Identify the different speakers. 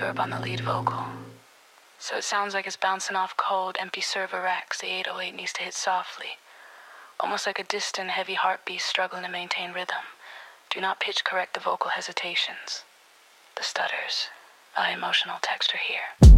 Speaker 1: reverb on the lead vocal. So it sounds like it's bouncing off cold, empty server racks the 808 needs to hit softly. Almost like a distant, heavy heartbeat struggling to maintain rhythm. Do not pitch correct the vocal hesitations, the stutters, emotional texture here.